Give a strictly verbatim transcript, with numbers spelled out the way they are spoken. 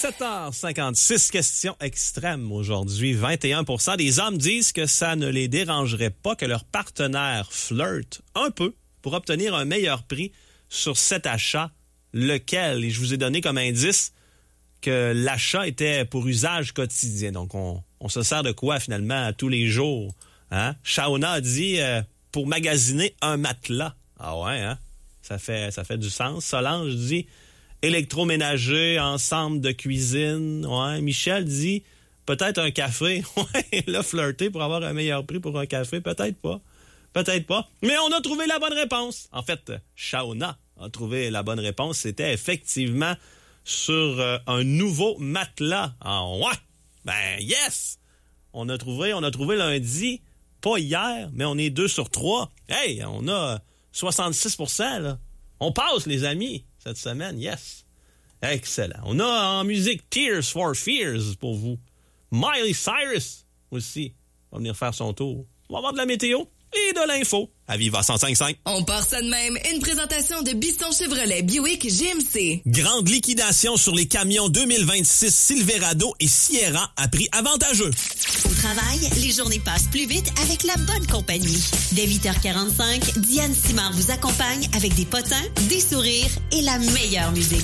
sept heures cinquante-six, question extrême aujourd'hui. vingt et un pour cent des hommes disent que ça ne les dérangerait pas que leur partenaire flirte un peu pour obtenir un meilleur prix sur cet achat. Lequel? Et je vous ai donné comme indice que l'achat était pour usage quotidien. Donc, on, on se sert de quoi finalement tous les jours? Hein? Shauna a dit euh, pour magasiner un matelas. Ah ouais, hein? Ça fait, ça fait du sens. Solange dit électroménager, ensemble de cuisine. Ouais. Michel dit peut-être un café. Ouais, là, flirter pour avoir un meilleur prix pour un café, peut-être pas. Peut-être pas. Mais on a trouvé la bonne réponse. En fait, Shauna a trouvé la bonne réponse. C'était effectivement sur euh, un nouveau matelas. Ah ouais! Ben yes! On a trouvé, on a trouvé lundi, pas hier, mais on est deux sur trois. Hey, on a soixante-six pour cent, là. On passe, les amis, cette semaine, yes. Excellent. On a en musique Tears for Fears pour vous. Miley Cyrus aussi va venir faire son tour. On va avoir de la météo et de l'info à Viva cent cinq cinq. On part ça de même. Une présentation de Bisson Chevrolet Buick G M C. Grande liquidation sur les camions deux mille vingt-six Silverado et Sierra à prix avantageux. Au travail, les journées passent plus vite avec la bonne compagnie. Dès huit heures quarante-cinq, Diane Simard vous accompagne avec des potins, des sourires et la meilleure musique.